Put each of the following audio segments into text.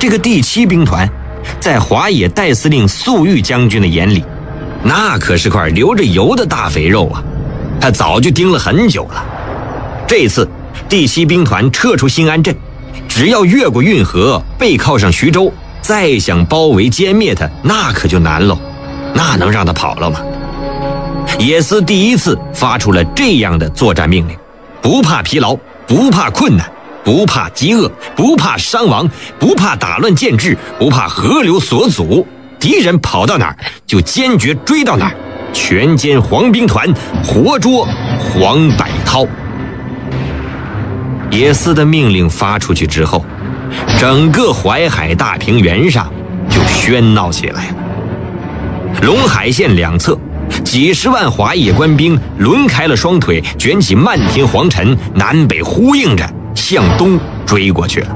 这个第7兵团在华野代司令粟裕将军的眼里，那可是块流着油的大肥肉啊，他早就盯了很久了。这次第7兵团撤出新安镇，只要越过运河，背靠上徐州，再想包围歼灭他，那可就难喽。那能让他跑了吗？野司第一次发出了这样的作战命令：不怕疲劳，不怕困难，不怕饥饿，不怕伤亡，不怕打乱建制，不怕河流所阻，敌人跑到哪儿就坚决追到哪儿，全歼黄兵团，活捉黄百韬。野司的命令发出去之后，整个淮海大平原上就喧闹起来了。陇海线两侧几十万华野官兵轮开了双腿，卷起漫天黄尘，南北呼应着向东追过去了。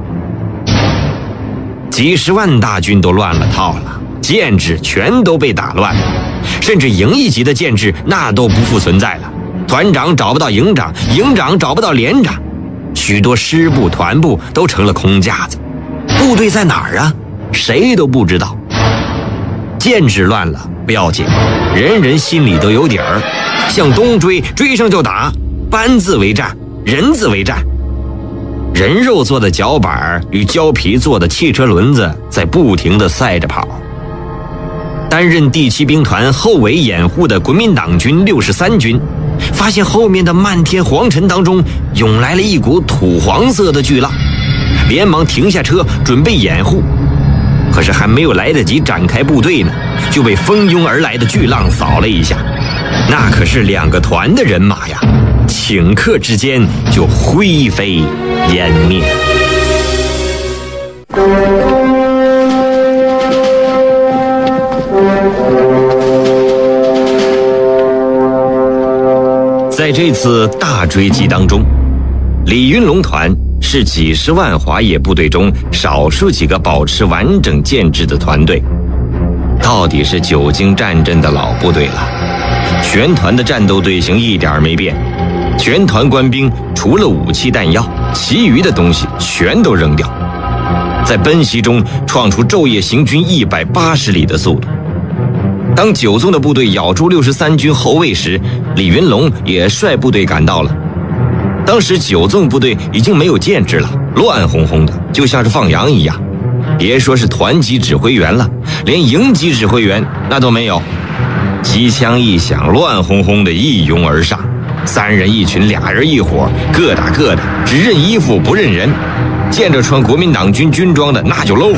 几十万大军都乱了套了，建制全都被打乱了，甚至营一级的建制那都不复存在了。团长找不到营长，营长找不到连长，许多师部团部都成了空架子。部队在哪儿啊？谁都不知道。建制乱了不要紧，人人心里都有底儿，向东追，追上就打，班字为战，人字为战。人肉做的脚板与胶皮做的汽车轮子在不停地赛着跑。担任第7兵团后围掩护的国民党军63军发现后面的漫天黄尘当中涌来了一股土黄色的巨浪，连忙停下车准备掩护。可是还没有来得及展开部队呢，就被蜂拥而来的巨浪扫了一下。那可是2个团的人马呀，顷刻之间就灰飞烟灭。在这次大追击当中，李云龙团是几十万华野部队中少数几个保持完整建制的团队，到底是久经战阵的老部队了。全团的战斗队形一点没变，全团官兵除了武器弹药，其余的东西全都扔掉，在奔袭中创出昼夜行军180里的速度。当9纵的部队咬住63军后卫时，李云龙也率部队赶到了。当时9纵部队已经没有建制了，乱哄哄的，就像是放羊一样。别说是团级指挥员了，连营级指挥员那都没有。机枪一响，乱哄哄的一拥而上，3人一群，2人一伙，各打各的，只认衣服不认人。见着穿国民党军军装的，那就搂火。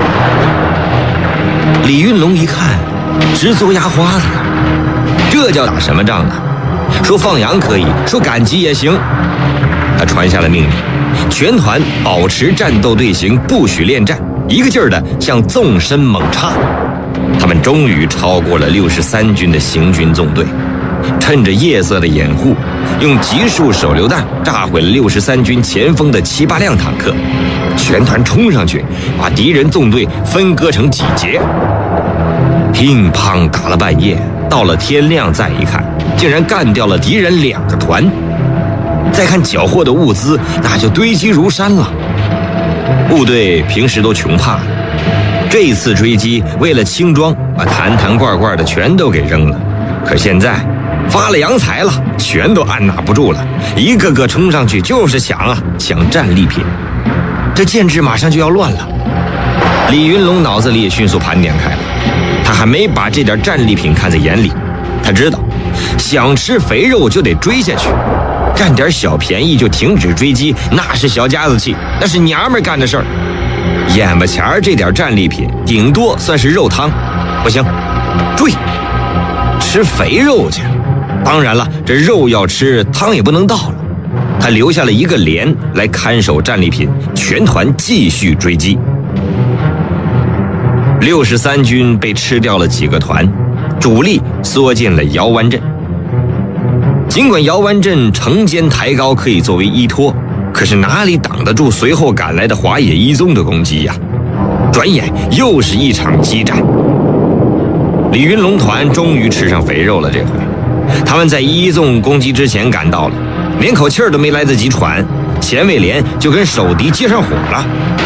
李云龙一看，直嘬牙花子，这叫打什么仗呢？说放羊可以，说赶集也行。他传下了命令，全团保持战斗队形，不许恋战，一个劲儿的向纵深猛插。他们终于超过了63军的行军纵队，趁着夜色的掩护，用集束手榴弹炸毁了63军前锋的7、8辆坦克。全团冲上去，把敌人纵队分割成几节，乒乓打了半夜，到了天亮再一看，竟然干掉了敌人2个团。再看缴获的物资，那就堆积如山了。部队平时都穷怕了，这次追击为了轻装，把坛罐罐的全都给扔了。可现在发了洋财了，全都按捺不住了，一个个冲上去就是抢啊，抢战利品。这建制马上就要乱了。李云龙脑子里也迅速盘点开了，他还没把这点战利品看在眼里。他知道想吃肥肉就得追下去，占点小便宜就停止追击，那是小家子气，那是娘们干的事儿。眼巴前儿这点战利品顶多算是肉汤，不行，追，吃肥肉去。当然了，这肉要吃，汤也不能倒了。他留下了一个连来看守战利品，全团继续追击。63军被吃掉了几个团，主力缩进了姚湾镇。尽管姚湾镇城坚台高，可以作为依托，可是哪里挡得住随后赶来的华野一纵的攻击呀？转眼又是一场激战。李云龙团终于吃上肥肉了，这回他们在一纵攻击之前赶到了，连口气儿都没来得及喘，前卫连就跟守敌接上火了。